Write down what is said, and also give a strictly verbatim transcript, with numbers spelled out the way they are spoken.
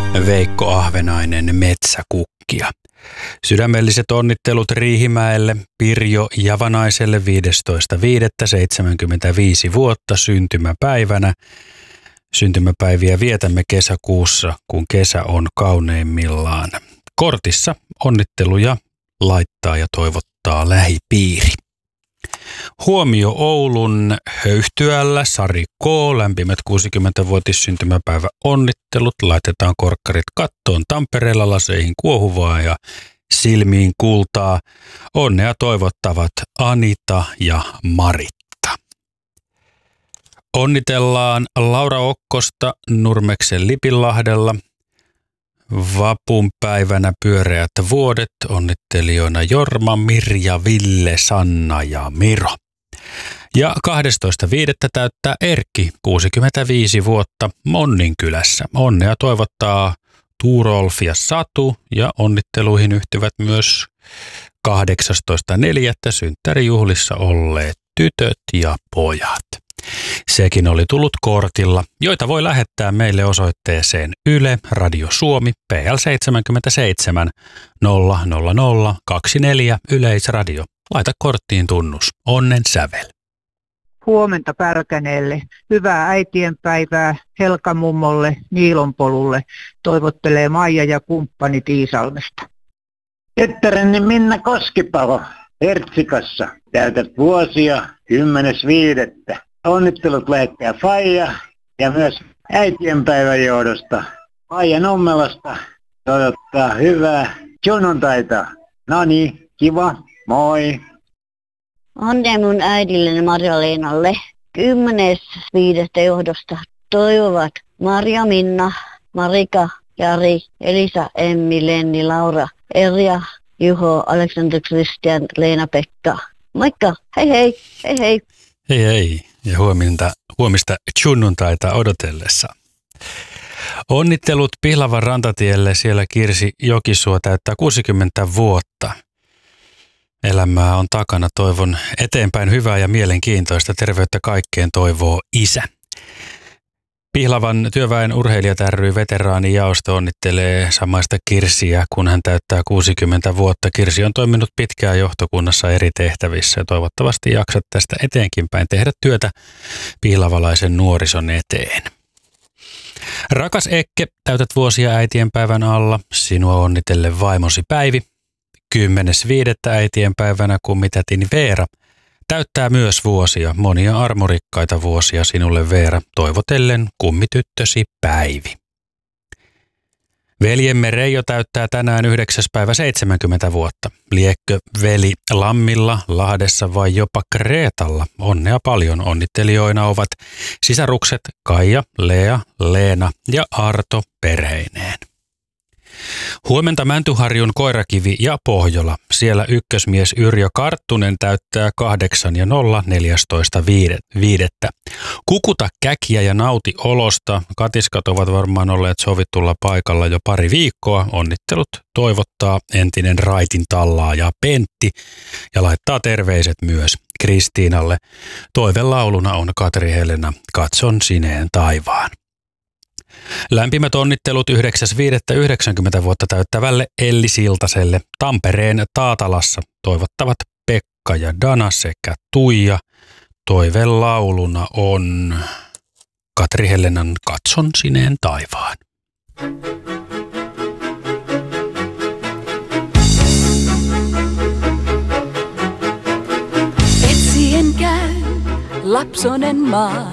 Veikko Ahvenainen Metsäkukkia. Sydämelliset onnittelut Riihimäelle Pirjo Javanaiselle viidestoista viidettä seitsemänkymmentäviisi vuotta syntymäpäivänä. Syntymäpäiviä vietämme kesäkuussa, kun kesä on kauneimmillaan. Kortissa onnitteluja laittaa ja toivottaa lähipiiri. Huomio Oulun Höyhtyällä Sari K. Lämpimät kuusikymmentävuotissyntymäpäivä onnittelut. Laitetaan korkkarit kattoon Tampereella, laseihin kuohuvaa ja silmiin kultaa. Onnea toivottavat Anita ja Maritta. Onnitellaan Laura Okkosta Nurmeksen Lipinlahdella. Vapunpäivänä pyöreät vuodet, onnittelijoina Jorma, Mirja, Ville, Sanna ja Miro. Ja kahdestoista viidettä täyttää Erkki, kuusikymmentäviisi vuotta, Monninkylässä. Onnea toivottaa Tuurolf ja Satu ja onnitteluihin yhtyvät myös kahdeksastoista neljättä synttärijuhlissa olleet tytöt ja pojat. Sekin oli tullut kortilla, joita voi lähettää meille osoitteeseen Yle Radio Suomi P L seitsemänkymmentäseitsemän nolla nolla nolla kaksikymmentäneljä Yleisradio. Laita korttiin tunnus. Onnen sävel. Huomenta Pärkäneelle. Hyvää äitienpäivää Helka-mummolle Niilonpolulle. Toivottelee Maija ja kumppani Iisalmesta. Tyttäreni Minna Koskipalo Hertsikassa. Täytät vuosia kymmenes viidettä. Onnittelut lähettää Faija ja myös äitienpäivän johdosta. Faija Nummelasta toivottaa hyvää sunnuntaita. No niin, kiva, moi. Onnea mun äidilleni Marja-Leenalle. Kymmenes viidestä johdosta toivovat Marja, Minna, Marika, Jari, Elisa, Emmi, Lenni, Laura, Erja, Juho, Aleksander, Kristian, Leena, Pekka. Moikka, hei hei, hei hei. Hei hei ja huomista, huomista sunnuntaita odotellessa. Onnittelut Pihlavan rantatielle, siellä Kirsi Jokisuo täyttää kuusikymmentä vuotta. Elämää on takana, toivon eteenpäin hyvää ja mielenkiintoista. Terveyttä kaikkeen toivoo isä. Pihlavan työväen urheilijat ry veteraanijaosto onnittelee samaista Kirsiä, kun hän täyttää kuusikymmentä vuotta. Kirsi on toiminut pitkään johtokunnassa eri tehtävissä ja toivottavasti jaksat tästä eteenkin päin tehdä työtä pihlavalaisen nuorison eteen. Rakas Ekke, täytät vuosia äitienpäivän alla. Sinua onnitelle vaimosi Päivi. Kymmenes viidettä äitienpäivänä kummitätini Veera täyttää myös vuosia, monia armorikkaita vuosia sinulle Veera, toivotellen kummityttösi Päivi. Veljemme Reijo täyttää tänään yhdeksäs päivä seitsemänkymmentä vuotta. Liekkö veli Lammilla, Lahdessa vai jopa Kreetalla? Onnea paljon, onnittelijoina ovat sisarukset Kaija, Lea, Leena ja Arto perheineen. Huomenta Mäntyharjun Koirakivi ja Pohjola. Siellä ykkösmies Yrjö Karttunen täyttää kahdeksan ja nolla neljästoista viidettä. Kukuta käkiä ja nauti olosta. Katiskat ovat varmaan olleet sovittulla paikalla jo pari viikkoa. Onnittelut toivottaa entinen raitin tallaaja Pentti ja laittaa terveiset myös Kristiinalle. Toivelauluna on Katri Helena Katson sineen taivaan. Lämpimät onnittelut yhdeksäs viidettä yhdeksänkymmentä vuotta täyttävälle Elli Siltaselle Tampereen Taatalassa. Toivottavat Pekka ja Dana sekä Tuija. Toivelauluna on Katri Helenan Katson sineen taivaan. Etsien käy lapsonen maa.